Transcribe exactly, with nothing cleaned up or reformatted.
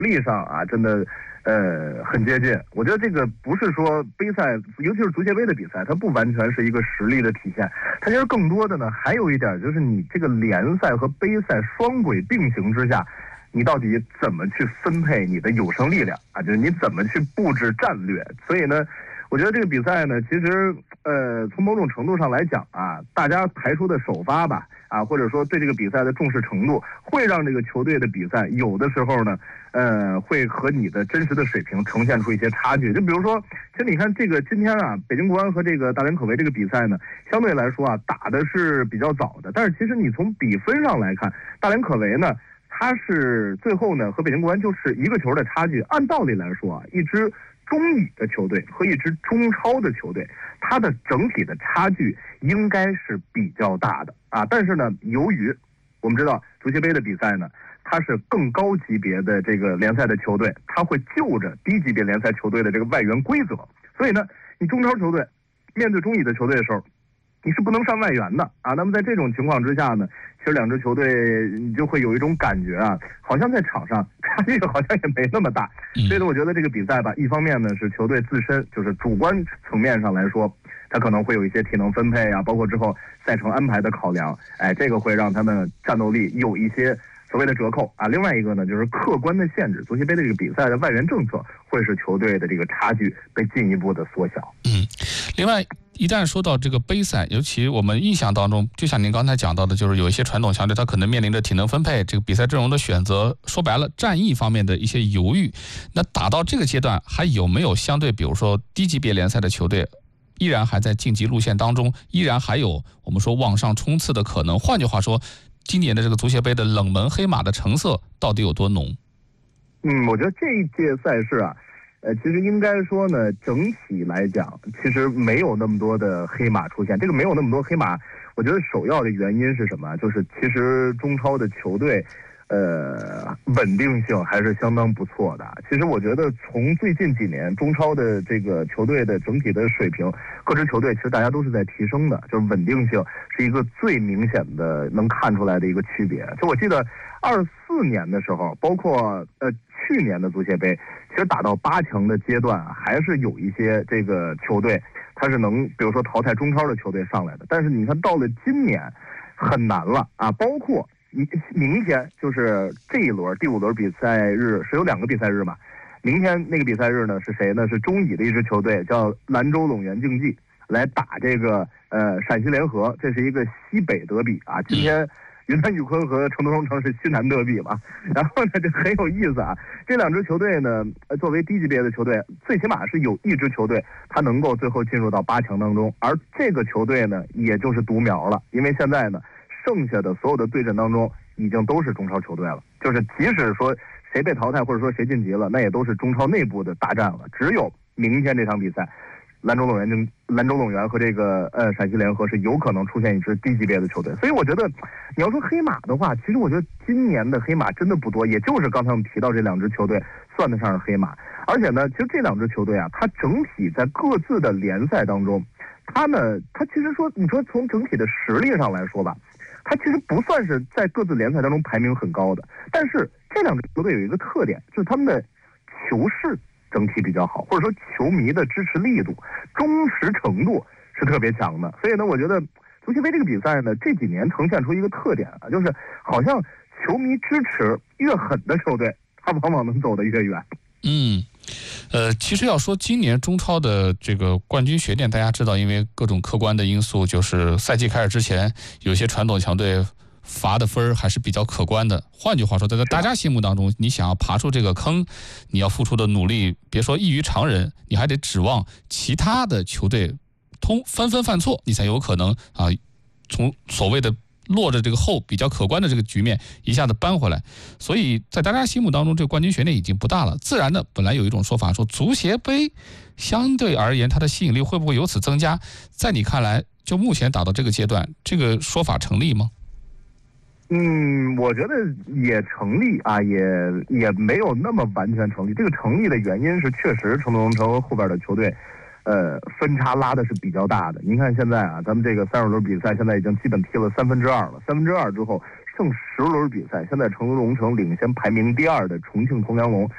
力上啊，真的。呃，很接近。我觉得这个不是说杯赛，尤其是足协杯的比赛，它不完全是一个实力的体现，它其实更多的呢，还有一点就是你这个联赛和杯赛双轨并行之下，你到底怎么去分配你的有生力量啊？就是你怎么去布置战略。所以呢，我觉得这个比赛呢，其实呃，从某种程度上来讲啊，大家排出的首发吧，啊，或者说对这个比赛的重视程度，会让这个球队的比赛有的时候呢。呃，会和你的真实的水平呈现出一些差距。就比如说，其实你看这个今天啊，北京国安和这个大连可为这个比赛呢，相对来说啊，打的是比较早的。但是其实你从比分上来看，大连可为呢，它是最后呢和北京国安就是一个球的差距。按道理来说啊，一支中乙的球队和一支中超的球队，它的整体的差距应该是比较大的啊。但是呢，由于我们知道足协杯的比赛呢。它是更高级别的这个联赛的球队，它会就着低级别联赛球队的这个外援规则，所以呢，你中超球队面对中乙的球队的时候，你是不能上外援的啊。那么在这种情况之下呢，其实两支球队你就会有一种感觉啊，好像在场上差距好像也没那么大。所以呢，我觉得这个比赛吧，一方面呢是球队自身就是主观层面上来说，他可能会有一些体能分配啊，包括之后赛程安排的考量，哎，这个会让他们战斗力有一些。所谓的折扣啊，另外一个呢，就是客观的限制，足协杯的这个比赛的外援政策会使球队的这个差距被进一步的缩小。 嗯，另外，一旦说到这个杯赛，尤其我们印象当中，就像您刚才讲到的，就是有一些传统强队，他可能面临着体能分配、这个比赛阵容的选择，说白了，战役方面的一些犹豫。那打到这个阶段，还有没有相对，比如说低级别联赛的球队？依然还在晋级路线当中，依然还有我们说往上冲刺的可能。换句话说，今年的这个足协杯的冷门黑马的成色到底有多浓？ 嗯，我觉得这一届赛事啊，呃，其实应该说呢，整体来讲，其实没有那么多的黑马出现。这个没有那么多黑马，我觉得首要的原因是什么？就是其实中超的球队。呃，稳定性还是相当不错的。其实我觉得从最近几年中超的这个球队的整体的水平，各支球队其实大家都是在提升的，就是稳定性是一个最明显的能看出来的一个区别。就我记得二四年的时候，包括呃去年的足协杯，其实打到八强的阶段啊，还是有一些这个球队它是能，比如说淘汰中超的球队上来的。但是你看到了今年很难了啊，包括。明天就是这一轮第五轮比赛日是有两个比赛日嘛，明天那个比赛日呢是谁呢？是中乙的一支球队叫兰州陇源竞技来打这个呃陕西联合，这是一个西北德比啊。今天云南玉坤和成都荣城是西南德比嘛，然后呢这很有意思啊。这两支球队呢，作为低级别的球队，最起码是有一支球队它能够最后进入到八强当中，而这个球队呢也就是独苗了，因为现在呢。剩下的所有的对阵当中，已经都是中超球队了。就是即使说谁被淘汰，或者说谁晋级了，那也都是中超内部的大战了。只有明天这场比赛，兰州陇源、兰州陇源和这个呃陕西联合是有可能出现一支低级别的球队。所以我觉得，你要说黑马的话，其实我觉得今年的黑马真的不多，也就是刚才我们提到这两支球队算得上是黑马。而且呢，其实这两支球队啊，它整体在各自的联赛当中，它呢，它其实说，你说从整体的实力上来说吧。它其实不算是在各自联赛当中排名很高的，但是这两支球队有一个特点，就是他们的球势整体比较好，或者说球迷的支持力度、忠实程度是特别强的。所以呢，我觉得足协杯这个比赛呢，这几年呈现出一个特点啊，就是好像球迷支持越狠的球队，它往往能走得越远。 嗯。呃，其实要说今年中超的这个冠军悬念，大家知道，因为各种客观的因素，就是赛季开始之前，有些传统强队罚的分还是比较可观的。换句话说，在大家心目当中，你想要爬出这个坑，你要付出的努力，别说异于常人，你还得指望其他的球队通纷纷犯错，你才有可能啊，从所谓的。落着这个后比较可观的这个局面一下子扳回来，所以在大家心目当中，这个冠军悬念已经不大了。自然的，本来有一种说法说足协杯相对而言它的吸引力会不会由此增加？在你看来，就目前打到这个阶段，这个说法成立吗？ 嗯，我觉得也成立啊，也也没有那么完全成立。这个成立的原因是，确实成都荣城后边的球队。呃，分差拉的是比较大的。您看现在啊，咱们这个三十轮比赛现在已经基本踢了三分之二了，三分之二之后剩十轮比赛，现在成都荣城领先排名第二的重庆重阳龙